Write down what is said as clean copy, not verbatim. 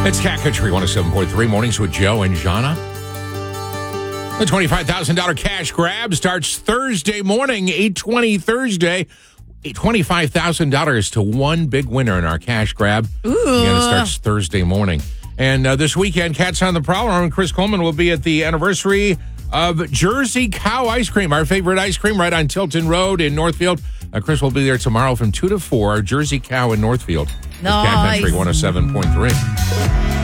It's Cat Country 107.3 Mornings with Joe and Jana. The $25,000 cash grab starts Thursday morning, 8:20 Thursday. $25,000 to one big winner in our cash grab. Ooh. Again, it starts Thursday morning. And this weekend, Cats on the Prowl, and Chris Coleman will be at the anniversary of Jersey Cow Ice Cream, our favorite ice cream right on Tilton Road in Northfield. Chris will be there tomorrow from 2 to 4, Jersey Cow in Northfield. Nice. Cat Country 107.3.